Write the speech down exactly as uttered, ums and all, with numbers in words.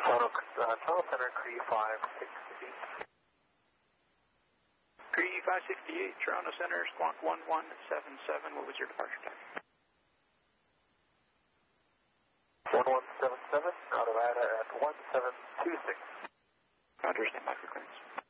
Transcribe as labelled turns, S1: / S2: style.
S1: Toronto, uh, Toronto Center, Cree five sixty-eight.
S2: Cree five sixty-eight, Toronto Center, squawk one one seven seven. What was your departure time?
S1: one one seven seven, Nevada at one seven two six.
S2: Roger, stand by for clearance.